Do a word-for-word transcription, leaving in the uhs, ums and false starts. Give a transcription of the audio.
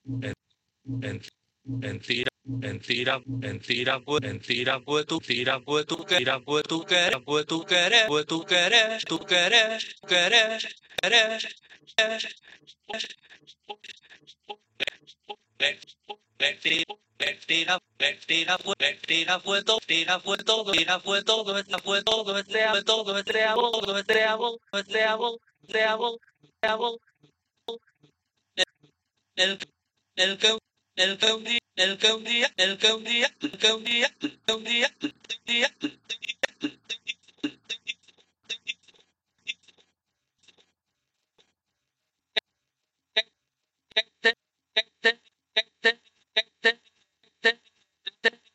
en, mentira, mentira, mentira, pues, mentira, pues tú, tira, pues tú, que, tira, pues tú querer, pues tú querer, pues tú querer, tú querer, querer, querer, mentira, mentira, mentira, pues, mentira, pues todo, tira, pues todo, tira, pues todo, esta fue todo, este amo, todo, este amo, todo, este amo, este amo, este amo, este amo, el, el que, el que un día, el que un día, el que un día, el que un día, el que un día, el que un día,